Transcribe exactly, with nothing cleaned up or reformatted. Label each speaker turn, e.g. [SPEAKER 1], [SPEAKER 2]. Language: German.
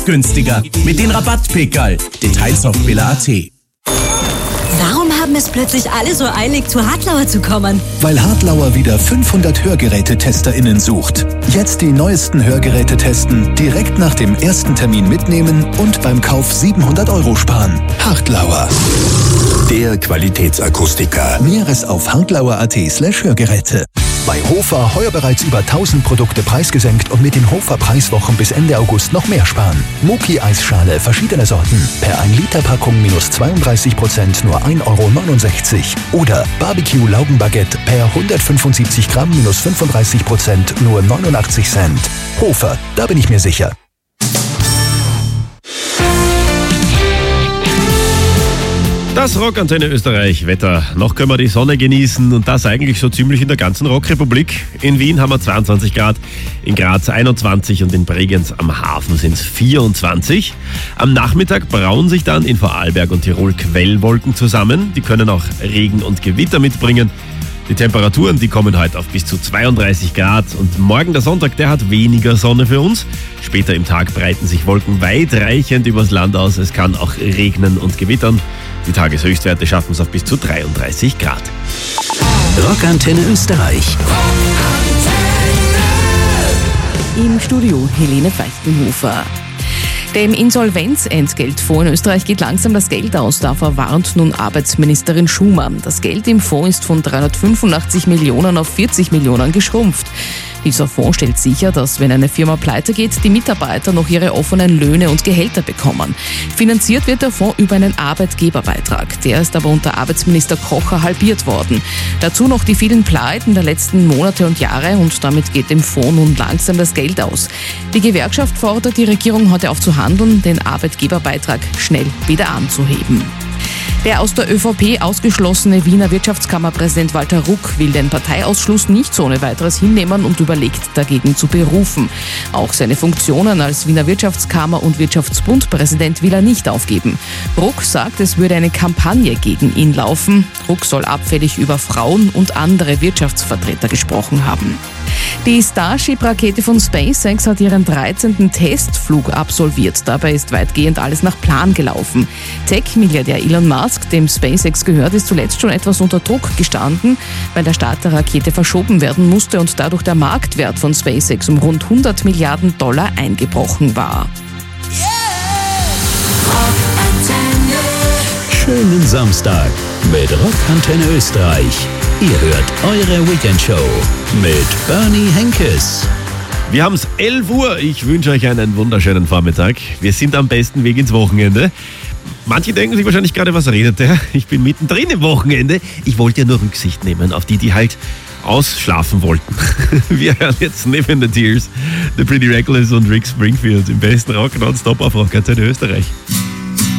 [SPEAKER 1] günstiger mit den Rabatt-Pickerl. Details auf billa punkt at.
[SPEAKER 2] Warum haben es plötzlich alle so eilig, zu Hartlauer zu kommen?
[SPEAKER 3] Weil Hartlauer wieder fünfhundert HörgerätetesterInnen sucht. Jetzt die neuesten Hörgeräte testen, direkt nach dem ersten Termin mitnehmen und beim Kauf siebenhundert Euro sparen. Hartlauer. Der Qualitätsakustiker. Näheres auf hartlauer punkt at slash Hörgeräte. Bei Hofer heuer bereits über tausend Produkte preisgesenkt und mit den Hofer Preiswochen bis Ende August noch mehr sparen. Muki-Eisschale verschiedene Sorten. Per ein Liter Packung minus zweiunddreißig Prozent nur ein Euro neunundsechzig. Oder Barbecue-Laugenbaguette per hundertfünfundsiebzig Gramm minus fünfunddreißig Prozent nur neunundachtzig Cent. Hofer, da bin ich mir sicher.
[SPEAKER 4] Das Rockantenne Österreich Wetter. Noch können wir die Sonne genießen und das eigentlich so ziemlich in der ganzen Rockrepublik. In Wien haben wir zweiundzwanzig Grad, in Graz einundzwanzig und in Bregenz am Hafen sind es vierundzwanzig. Am Nachmittag brauen sich dann in Vorarlberg und Tirol Quellwolken zusammen. Die können auch Regen und Gewitter mitbringen. Die Temperaturen, die kommen heute auf bis zu zweiunddreißig Grad und morgen der Sonntag, der hat weniger Sonne für uns. Später im Tag breiten sich Wolken weitreichend übers Land aus. Es kann auch regnen und gewittern. Die Tageshöchstwerte schaffen es auf bis zu dreiunddreißig Grad.
[SPEAKER 3] Rockantenne Österreich.
[SPEAKER 5] Im Studio Helene Feichtenhofer. Dem Insolvenzentgeltfonds in Österreich geht langsam das Geld aus. Davor warnt nun Arbeitsministerin Schumann. Das Geld im Fonds ist von dreihundertfünfundachtzig Millionen auf vierzig Millionen geschrumpft. Dieser Fonds stellt sicher, dass, wenn eine Firma pleite geht, die Mitarbeiter noch ihre offenen Löhne und Gehälter bekommen. Finanziert wird der Fonds über einen Arbeitgeberbeitrag. Der ist aber unter Arbeitsminister Kocher halbiert worden. Dazu noch die vielen Pleiten der letzten Monate und Jahre und damit geht dem Fonds nun langsam das Geld aus. Die Gewerkschaft fordert die Regierung heute auf zu handeln, den Arbeitgeberbeitrag schnell wieder anzuheben. Der aus der ÖVP ausgeschlossene Wiener Wirtschaftskammerpräsident Walter Ruck will den Parteiausschluss nicht so ohne weiteres hinnehmen und überlegt, dagegen zu berufen. Auch seine Funktionen als Wiener Wirtschaftskammer- und Wirtschaftsbundpräsident will er nicht aufgeben. Ruck sagt, es würde eine Kampagne gegen ihn laufen. Ruck soll abfällig über Frauen und andere Wirtschaftsvertreter gesprochen haben. Die Starship-Rakete von SpaceX hat ihren dreizehnten Testflug absolviert. Dabei ist weitgehend alles nach Plan gelaufen. Tech-Milliardär Elon Musk, dem SpaceX gehört, ist zuletzt schon etwas unter Druck gestanden, weil der Start der Rakete verschoben werden musste und dadurch der Marktwert von SpaceX um rund hundert Milliarden Dollar eingebrochen war.
[SPEAKER 3] Schönen Samstag mit Rockantenne Österreich. Ihr hört eure Weekendshow mit Bernie Henkes.
[SPEAKER 4] Wir haben es elf Uhr. Ich wünsche euch einen wunderschönen Vormittag. Wir sind am besten Weg ins Wochenende. Manche denken sich wahrscheinlich gerade, was redet der? Ich bin mittendrin im Wochenende. Ich wollte ja nur Rücksicht nehmen auf die, die halt ausschlafen wollten. Wir hören jetzt Sniff in the Tears, The Pretty Reckless und Rick Springfield im besten Rock nonstop auf Rockantenne Österreich.